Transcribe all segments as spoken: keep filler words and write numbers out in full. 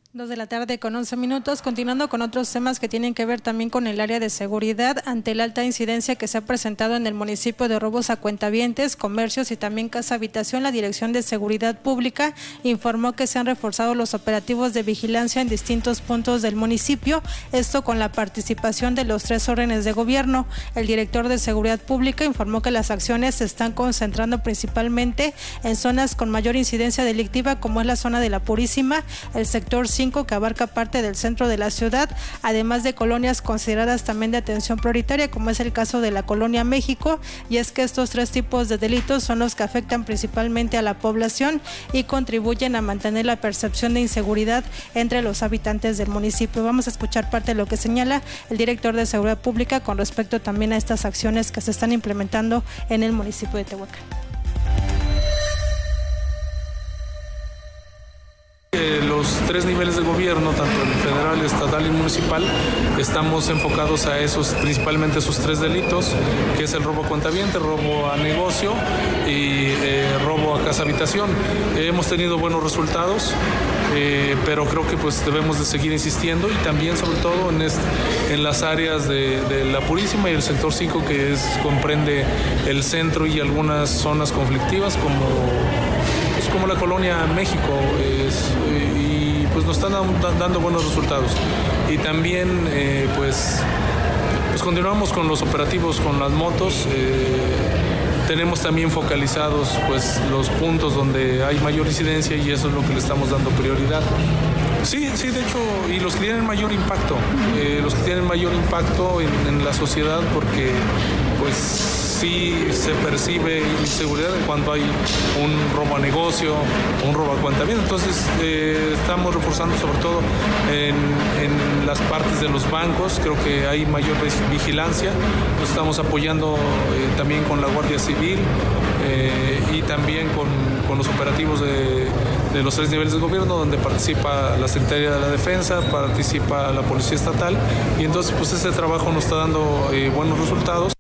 Dos de la tarde con once minutos, continuando con otros temas que tienen que ver también con el área de seguridad, ante la alta incidencia que se ha presentado en el municipio de robos a cuentavientes, comercios y también casa habitación, la Dirección de Seguridad Pública informó que se han reforzado los operativos de vigilancia en distintos puntos del municipio, esto con la participación de los tres órdenes de gobierno. El director de Seguridad Pública informó que las acciones se están concentrando principalmente en zonas con mayor incidencia delictiva, como es la zona de La Purísima, el sector cinco, que abarca parte del centro de la ciudad, además de colonias consideradas también de atención prioritaria, como es el caso de la Colonia México, y es que estos tres tipos de delitos son los que afectan principalmente a la población y contribuyen a mantener la percepción de inseguridad entre los habitantes del municipio. Vamos a escuchar parte de lo que señala el director de Seguridad Pública con respecto también a estas acciones que se están implementando en el municipio de Tehuacán. Los tres niveles de gobierno, tanto el federal, estatal y municipal, estamos enfocados a esos, principalmente esos tres delitos, que es el robo a cuentaviente, robo a negocio y eh, robo a casa habitación. Eh, hemos tenido buenos resultados, eh, pero creo que pues debemos de seguir insistiendo, y también sobre todo en, este, en las áreas de, de La Purísima y el sector cinco, que es, comprende el centro y algunas zonas conflictivas como como la Colonia México, es, y pues nos están dando buenos resultados. Y también eh, pues, pues continuamos con los operativos con las motos. Eh, tenemos también focalizados pues los puntos donde hay mayor incidencia, y eso es lo que le estamos dando prioridad. Sí, sí, de hecho, y los que tienen mayor impacto, eh, los que tienen mayor impacto en, en la sociedad, porque pues sí se percibe inseguridad en cuanto hay un robo a negocio, un robo a cuentaviente. Entonces eh, estamos reforzando sobre todo en, en las partes de los bancos. Creo que hay mayor vigilancia. Nos estamos apoyando eh, también con la Guardia Civil eh, y también con, con los operativos de, de los tres niveles de gobierno, donde participa la Secretaría de la Defensa, participa la Policía Estatal, y entonces pues ese trabajo nos está dando eh, buenos resultados.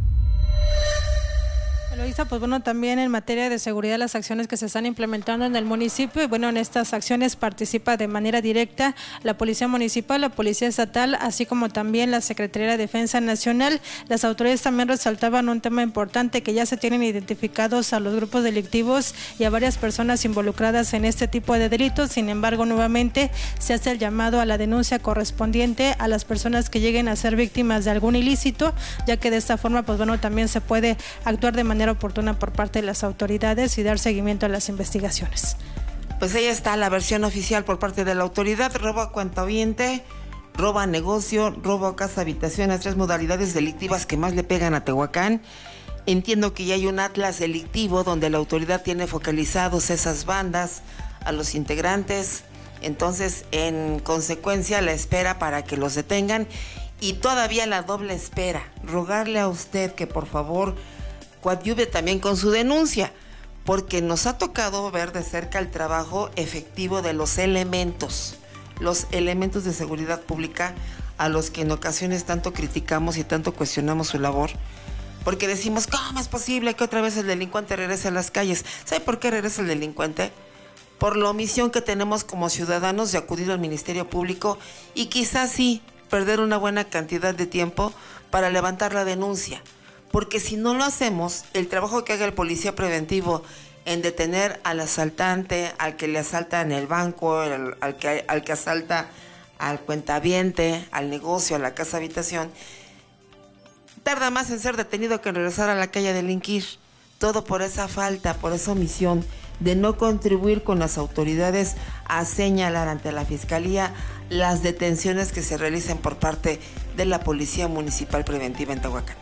Pues bueno, también en materia de seguridad, las acciones que se están implementando en el municipio, y bueno, en estas acciones participa de manera directa la Policía Municipal, la Policía Estatal, así como también la Secretaría de Defensa Nacional. Las autoridades también resaltaban un tema importante, que ya se tienen identificados a los grupos delictivos y a varias personas involucradas en este tipo de delitos. Sin embargo, nuevamente se hace el llamado a la denuncia correspondiente a las personas que lleguen a ser víctimas de algún ilícito, ya que de esta forma, pues bueno, también se puede actuar de manera oportuna por parte de las autoridades y dar seguimiento a las investigaciones. Pues ahí está la versión oficial por parte de la autoridad: robo a cuentaviente, robo a negocio, robo a casa habitación, las tres modalidades delictivas que más le pegan a Tehuacán. Entiendo que ya hay un atlas delictivo donde la autoridad tiene focalizados esas bandas, a los integrantes. Entonces, en consecuencia, la espera para que los detengan, y todavía la doble espera, rogarle a usted que por favor coadyuve también con su denuncia, porque nos ha tocado ver de cerca el trabajo efectivo de los elementos, los elementos de seguridad pública, a los que en ocasiones tanto criticamos y tanto cuestionamos su labor, porque decimos, ¿cómo es posible que otra vez el delincuente regrese a las calles? ¿Sabe por qué regresa el delincuente? Por la omisión que tenemos como ciudadanos de acudir al Ministerio Público, y quizás sí perder una buena cantidad de tiempo para levantar la denuncia. Porque si no lo hacemos, el trabajo que haga el policía preventivo en detener al asaltante, al que le asalta en el banco, al, al, que, al que asalta al cuentaviente, al negocio, a la casa habitación, tarda más en ser detenido que en regresar a la calle a delinquir. Todo por esa falta, por esa omisión de no contribuir con las autoridades a señalar ante la Fiscalía las detenciones que se realicen por parte de la Policía Municipal Preventiva en Tehuacán.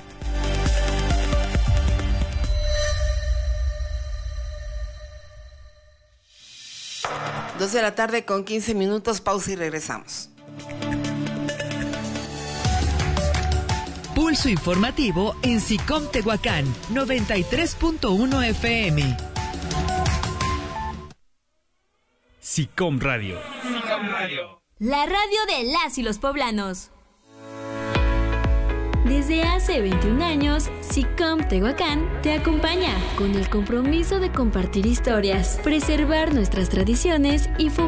Dos de la tarde con quince minutos, pausa y regresamos. Pulso informativo en SICOM Tehuacán, noventa y tres punto uno F M. SICOM Radio. SICOM Radio. La radio de las y los poblanos. Desde hace veintiún años, SICOM Tehuacán te acompaña con el compromiso de compartir historias, preservar nuestras tradiciones y fomentar